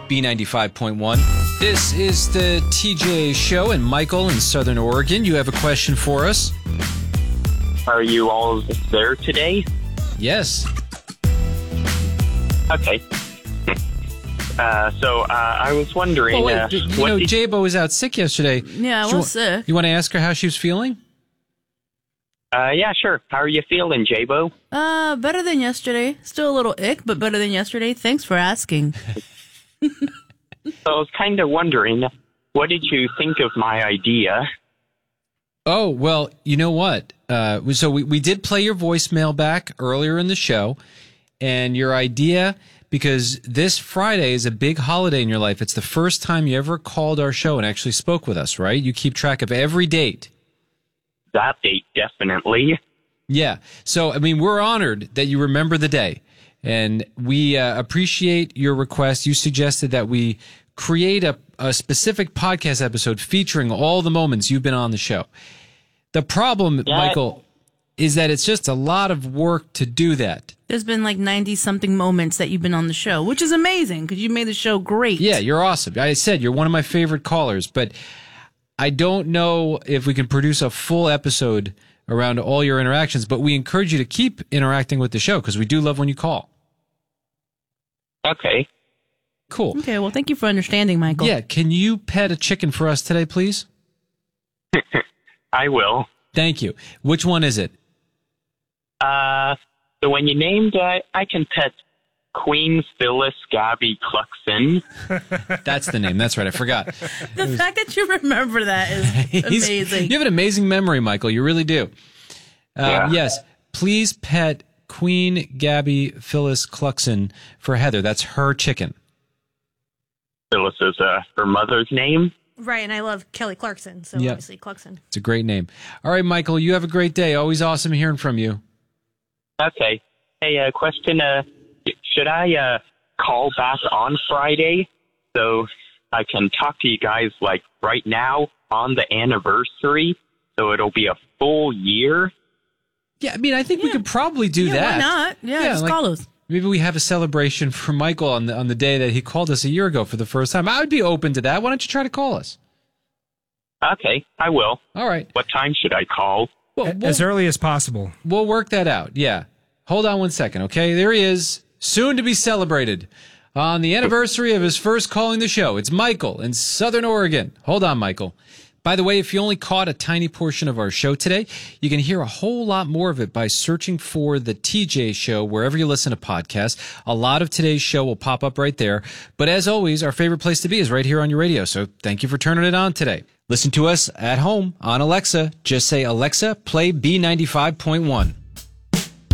B95.1. This is the TJ Show, and Michael in Southern Oregon. You have a question for us? Are you all there today? Yes. Okay. I was wondering... Jabo was out sick yesterday. Yeah, I was sick. You want to ask her how she was feeling? Yeah, sure. How are you feeling, Jabo? Better than yesterday. Still a little ick, but better than yesterday. Thanks for asking. So I was kind of wondering, what did you think of my idea? Oh, well, you know what? So we did play your voicemail back earlier in the show, and your idea, because this Friday is a big holiday in your life. It's the first time you ever called our show and actually spoke with us, right? You keep track of every date. That date, definitely. Yeah. So, I mean, we're honored that you remember the day, and we appreciate your request. You suggested that we create a specific podcast episode featuring all the moments you've been on the show. The problem, Michael, is that it's just a lot of work to do that. There's been like 90-something moments that you've been on the show, which is amazing because you made the show great. Yeah, you're awesome. I said you're one of my favorite callers, but I don't know if we can produce a full episode around all your interactions, but we encourage you to keep interacting with the show because we do love when you call. Okay. Cool. Okay, well, thank you for understanding, Michael. Yeah, can you pet a chicken for us today, please? I will. Thank you. Which one is it? So when you named I can pet Queen Phyllis Gabby Cluxon. That's the name. That's right. I forgot. The fact that you remember that is amazing. You have an amazing memory, Michael. You really do. Yeah. Yes. Please pet Queen Gabby Phyllis Cluxon for Heather. That's her chicken. Phyllis is her mother's name. Right, and I love Kelly Clarkson, so Yep. obviously Clarkson. It's a great name. All right, Michael, you have a great day. Always awesome hearing from you. Okay. Hey, question. Should I call back on Friday so I can talk to you guys like right now on the anniversary, so it'll be a full year? Yeah, I mean, I think we could probably do that. Why not? Yeah, just call us. Maybe we have a celebration for Michael on the day that he called us a year ago for the first time. I would be open to that. Why don't you try to call us? Okay, I will. All right. What time should I call? Well, as early as possible. We'll work that out. Yeah. Hold on one second, okay? There he is, soon to be celebrated on the anniversary of his first calling the show. It's Michael in Southern Oregon. Hold on, Michael. By the way, if you only caught a tiny portion of our show today, you can hear a whole lot more of it by searching for The TJ Show wherever you listen to podcasts. A lot of today's show will pop up right there. But as always, our favorite place to be is right here on your radio. So thank you for turning it on today. Listen to us at home on Alexa. Just say, Alexa, play B95.1.